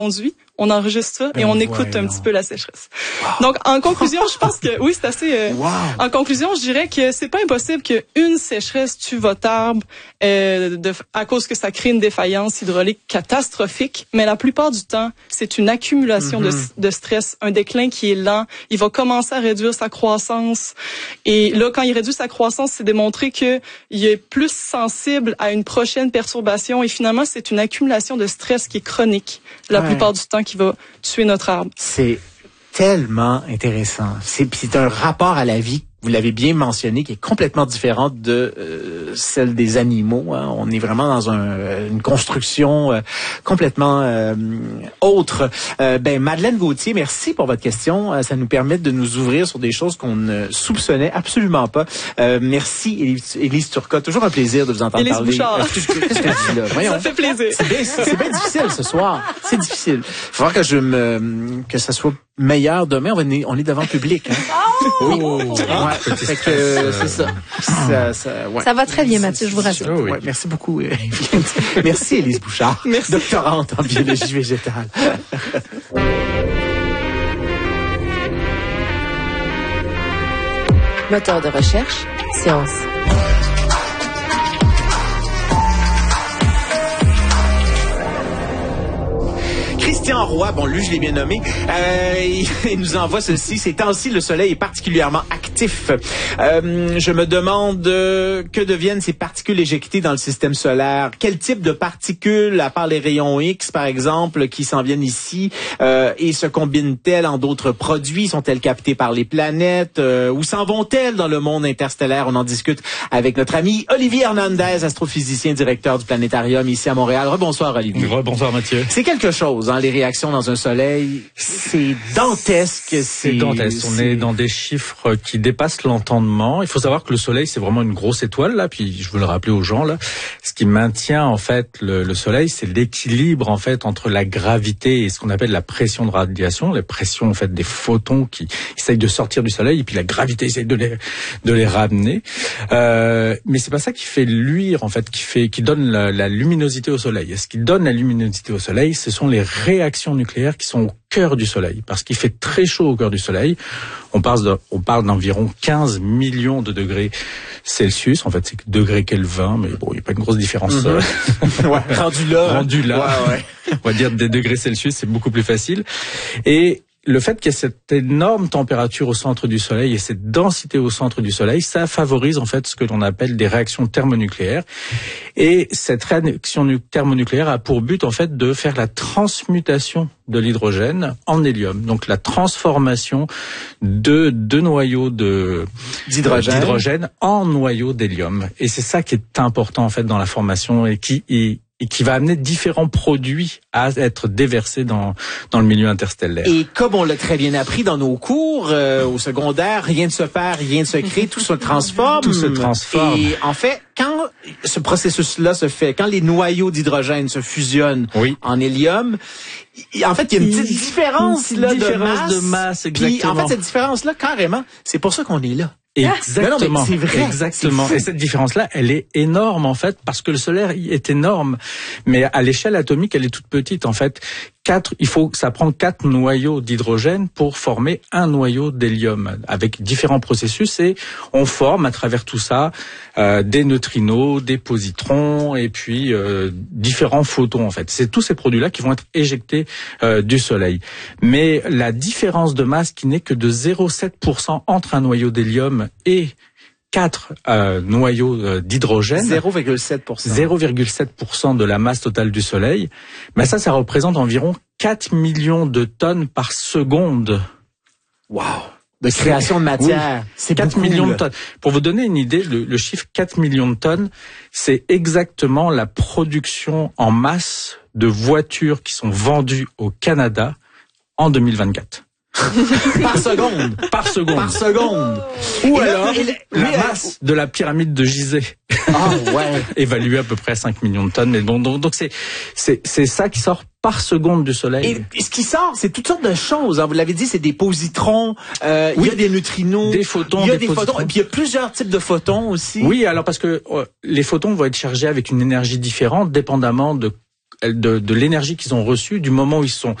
conduit, on enregistre ça et on écoute un petit peu la sécheresse. Wow. Donc, en conclusion, je pense que oui, c'est assez... En conclusion, je dirais que c'est pas impossible qu'une sécheresse tue votre arbre à cause que ça crée une défaillance hydraulique catastrophique, mais la plupart du temps, c'est une accumulation de stress, un déclin qui est lent. Il va commencer à réduire sa croissance. Et là, quand il réduit sa croissance, c'est démontré qu'il est plus sensible à une prochaine perturbation. Et finalement, c'est une accumulation de stress qui est chronique la plupart du temps qui va tuer notre arbre. C'est tellement intéressant. C'est un rapport à la vie, vous l'avez bien mentionné, qui est complètement différent de celle des animaux. Hein. On est vraiment dans une construction complètement autre. Madeleine Gauthier, merci pour votre question. Ça nous permet de nous ouvrir sur des choses qu'on ne soupçonnait absolument pas. Merci, Élise Turcotte. Toujours un plaisir de vous entendre Élise parler. Bouchard. Qu'est-ce que je dis là? Voyons. Ça fait plaisir. C'est bien difficile ce soir. C'est difficile. Il va falloir que ça soit meilleur demain. On est devant le public. Hein? Oh! Fait que c'est ça. Ça va très bien, Mathieu, je vous rassure. Oh, oui. Merci beaucoup. Merci, Élise Bouchard, doctorante en biologie végétale. Moteur de recherche, science. Christian Roy, bon, lui, je l'ai bien nommé, il nous envoie ceci. Ces temps-ci, le soleil est particulièrement actif. Je me demande que deviennent ces particules éjectées dans le système solaire. Quel type de particules, à part les rayons X, par exemple, qui s'en viennent ici, et se combinent-elles en d'autres produits? Sont-elles captées par les planètes? Où s'en vont-elles dans le monde interstellaire? On en discute avec notre ami Olivier Hernandez, astrophysicien, directeur du planétarium ici à Montréal. Rebonsoir, Olivier. Rebonsoir, Mathieu. C'est quelque chose, hein, les réactions dans un soleil. C'est dantesque. C'est dantesque. On est dans des chiffres qui dépassent l'entendement. Il faut savoir que le soleil, c'est vraiment une grosse étoile, là. Puis, je veux le rappeler aux gens, là. Ce qui maintient, en fait, le soleil, c'est l'équilibre, en fait, entre la gravité et ce qu'on appelle la pression de radiation. La pression, en fait, des photons qui essayent de sortir du soleil, et puis la gravité essaye de les ramener. Mais c'est pas ça qui fait luire, en fait, qui donne la luminosité au soleil. Et ce qui donne la luminosité au soleil, ce sont les réactions nucléaires qui sont au cœur du soleil. Parce qu'il fait très chaud au cœur du soleil. On parle d'environ 15 millions de degrés Celsius. En fait, c'est degrés Kelvin, mais bon, il n'y a pas une grosse différence. Rendu là. Ouais. On va dire des degrés Celsius, c'est beaucoup plus facile. Et le fait qu'il y ait cette énorme température au centre du Soleil et cette densité au centre du Soleil, ça favorise en fait ce que l'on appelle des réactions thermonucléaires. Et cette réaction thermonucléaire a pour but en fait de faire la transmutation de l'hydrogène en hélium. Donc la transformation de deux noyaux d'hydrogène en noyaux d'hélium. Et c'est ça qui est important en fait dans la formation et qui va amener différents produits à être déversés dans le milieu interstellaire. Et comme on l'a très bien appris dans nos cours au secondaire, rien ne se perd, rien ne se crée, tout se transforme. Tout se transforme. Et en fait, quand ce processus-là se fait, quand les noyaux d'hydrogène se fusionnent en hélium, en fait, il y a une petite différence de masse. Exactement. Puis, en fait, cette différence-là, carrément, c'est pour ça qu'on est là. Exactement. Non, c'est vrai. Exactement. Et cette différence-là, elle est énorme, en fait, parce que le soleil est énorme. Mais à l'échelle atomique, elle est toute petite, en fait. Ça prend 4 noyaux d'hydrogène pour former un noyau d'hélium avec différents processus et on forme à travers tout ça des neutrinos, des positrons et puis différents photons en fait. C'est tous ces produits-là qui vont être éjectés du soleil. Mais la différence de masse qui n'est que de 0,7% entre un noyau d'hélium et 4 noyaux d'hydrogène. 0,7% de la masse totale du Soleil. Mais ça représente environ 4 millions de tonnes par seconde. Wow! De création de matière. Oui, c'est 4 millions de tonnes. Pour vous donner une idée, le chiffre 4 millions de tonnes, c'est exactement la production en masse de voitures qui sont vendues au Canada en 2024. Par seconde. Ou alors la masse de la pyramide de Gizeh. Évaluée à peu près à 5 millions de tonnes. Mais bon, donc c'est ça qui sort par seconde du Soleil. Et ce qui sort, c'est toutes sortes de choses. Vous l'avez dit, c'est des positrons, il y a des neutrinos, des photons, il y a des photons, et puis il y a plusieurs types de photons aussi. Oui, alors parce que les photons vont être chargés avec une énergie différente, dépendamment de de l'énergie qu'ils ont reçue du moment où ils sont